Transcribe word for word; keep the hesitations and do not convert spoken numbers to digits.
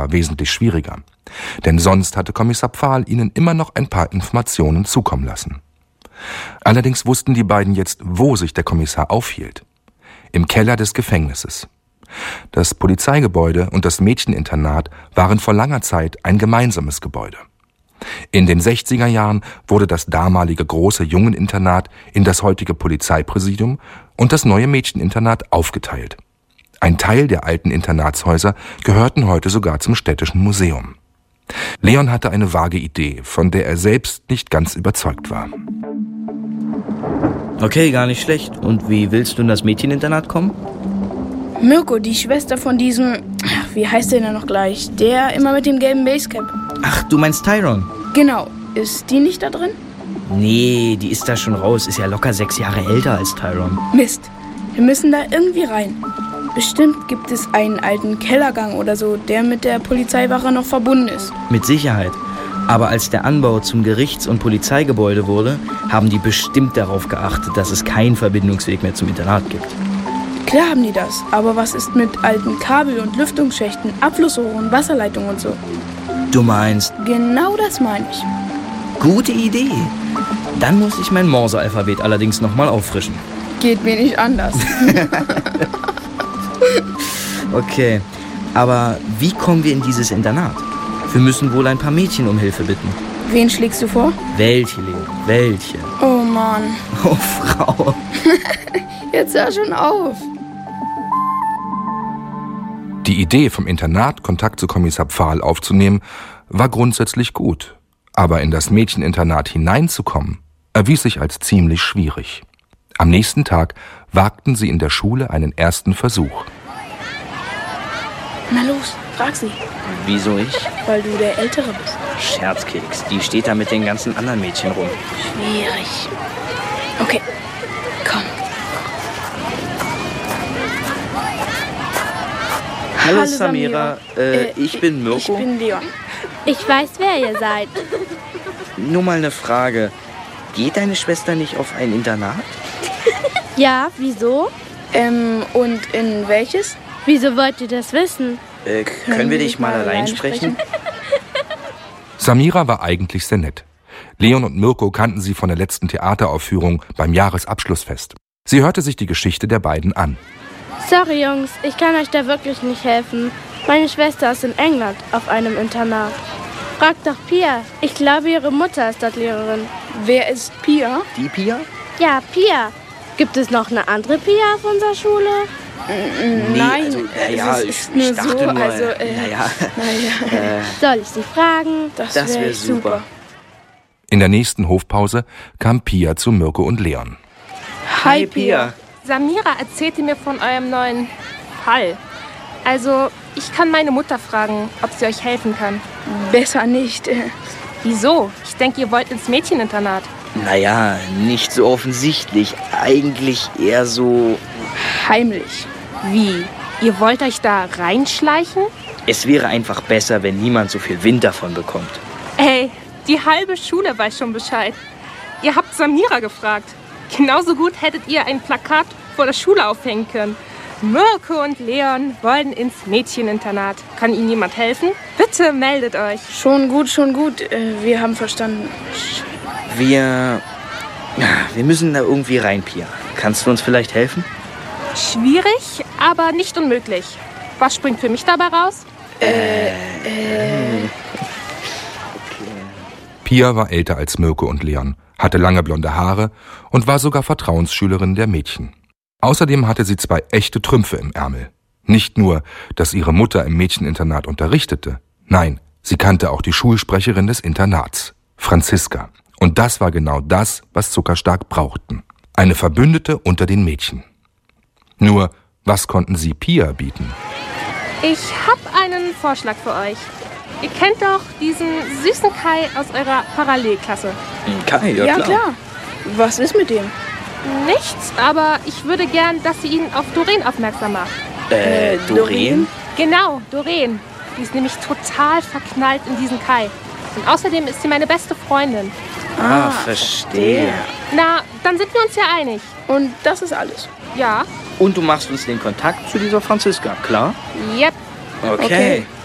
war wesentlich schwieriger. Denn sonst hatte Kommissar Pfahl ihnen immer noch ein paar Informationen zukommen lassen. Allerdings wussten die beiden jetzt, wo sich der Kommissar aufhielt. Im Keller des Gefängnisses. Das Polizeigebäude und das Mädcheninternat waren vor langer Zeit ein gemeinsames Gebäude. In den sechziger Jahren wurde das damalige große Jungeninternat in das heutige Polizeipräsidium und das neue Mädcheninternat aufgeteilt. Ein Teil der alten Internatshäuser gehörten heute sogar zum Städtischen Museum. Leon hatte eine vage Idee, von der er selbst nicht ganz überzeugt war. Okay, gar nicht schlecht. Und wie willst du in das Mädcheninternat kommen? Mirko, die Schwester von diesem, wie heißt der denn noch gleich, der immer mit dem gelben Basecap. Ach, du meinst Tyron? Genau. Ist die nicht da drin? Nee, die ist da schon raus. Ist ja locker sechs Jahre älter als Tyron. Mist. Wir müssen da irgendwie rein. Bestimmt gibt es einen alten Kellergang oder so, der mit der Polizeiwache noch verbunden ist. Mit Sicherheit. Aber als der Anbau zum Gerichts- und Polizeigebäude wurde, haben die bestimmt darauf geachtet, dass es keinen Verbindungsweg mehr zum Internat gibt. Klar haben die das, aber was ist mit alten Kabel- und Lüftungsschächten, Abflussrohren, Wasserleitungen und so? Du meinst? Genau das meine ich. Gute Idee. Dann muss ich mein Morse-Alphabet allerdings nochmal auffrischen. Geht mir nicht anders. Okay, aber wie kommen wir in dieses Internat? Wir müssen wohl ein paar Mädchen um Hilfe bitten. Wen schlägst du vor? Welche, Leo? Welche? Oh Mann. Oh, Frau. Jetzt hör schon auf. Die Idee, vom Internat Kontakt zu Kommissar Pfahl aufzunehmen, war grundsätzlich gut. Aber in das Mädcheninternat hineinzukommen, erwies sich als ziemlich schwierig. Am nächsten Tag wagten sie in der Schule einen ersten Versuch. Na los, frag sie. Wieso ich? Weil du der Ältere bist. Scherzkeks, die steht da mit den ganzen anderen Mädchen rum. Schwierig. Okay, komm. Hallo, Hallo Samira, Samira. Äh, Äh, ich bin Mirko. Ich bin Leon. Ich weiß, wer ihr seid. Nur mal eine Frage. Geht deine Schwester nicht auf ein Internat? Ja, wieso? Ähm, und in welches? Wieso wollt ihr das wissen? Äh, können wir dich mal allein sprechen? Samira war eigentlich sehr nett. Leon und Mirko kannten sie von der letzten Theateraufführung beim Jahresabschlussfest. Sie hörte sich die Geschichte der beiden an. Sorry, Jungs, ich kann euch da wirklich nicht helfen. Meine Schwester ist in England auf einem Internat. Fragt doch Pia. Ich glaube, ihre Mutter ist dort Lehrerin. Wer ist Pia? Die Pia? Ja, Pia. Gibt es noch eine andere Pia auf unserer Schule? Nee, Nein, also, äh, naja, es ich, ist nur ich dachte so, nur, also, äh, naja, Naja, äh, Soll ich sie fragen? das, das wäre wär super. In der nächsten Hofpause kam Pia zu Mirko und Leon. Hi, Pia. Samira erzählte mir von eurem neuen Fall. Also, ich kann meine Mutter fragen, ob sie euch helfen kann. Besser nicht. äh, Wieso? Ich denke, ihr wollt ins Mädcheninternat. naja, nicht so offensichtlich. Eigentlich eher so... Heimlich. Wie? Ihr wollt euch da reinschleichen? Es wäre einfach besser, wenn niemand so viel Wind davon bekommt. Ey, die halbe Schule weiß schon Bescheid. Ihr habt Samira gefragt. Genauso gut hättet ihr ein Plakat vor der Schule aufhängen können. Mirko und Leon wollen ins Mädcheninternat. Kann Ihnen jemand helfen? Bitte meldet euch. Schon gut, schon gut. Äh, wir haben verstanden. Wir... ja, wir müssen da irgendwie rein, Pia. Kannst du uns vielleicht helfen? Schwierig, aber nicht unmöglich. Was springt für mich dabei raus? Pia war älter als Mirko und Leon, hatte lange blonde Haare und war sogar Vertrauensschülerin der Mädchen. Außerdem hatte sie zwei echte Trümpfe im Ärmel. Nicht nur, dass ihre Mutter im Mädcheninternat unterrichtete, nein, sie kannte auch die Schulsprecherin des Internats, Franziska. Und das war genau das, was Zuckerstark brauchten. Eine Verbündete unter den Mädchen. Nur, was konnten sie Pia bieten? Ich habe einen Vorschlag für euch. Ihr kennt doch diesen süßen Kai aus eurer Parallelklasse. Kai, Ja, klar. Was ist mit dem? Nichts, aber ich würde gern, dass ihr ihn auf Doreen aufmerksam macht. Äh, Doreen? Genau, Doreen. Die ist nämlich total verknallt in diesen Kai. Und außerdem ist sie meine beste Freundin. Ah, verstehe. Na, dann sind wir uns ja einig. Und das ist alles. Ja? Und du machst uns den Kontakt zu dieser Franziska, klar? Yep. Okay. Okay.